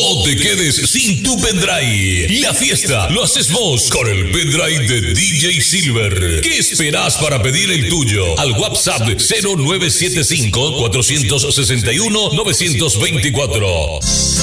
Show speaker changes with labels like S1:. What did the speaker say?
S1: No te quedes sin tu pendrive. La fiesta lo haces vos con el pendrive de DJ Silver. ¿Qué esperás para pedir el tuyo? Al WhatsApp 0975 461 924.